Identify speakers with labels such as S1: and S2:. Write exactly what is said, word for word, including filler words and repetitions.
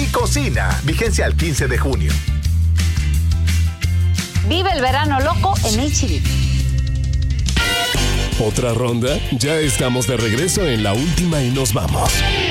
S1: y cocina. Vigencia al quince de junio.
S2: Vive el verano loco en H E B.
S3: ¿Otra ronda? Ya estamos de regreso en la última y nos vamos.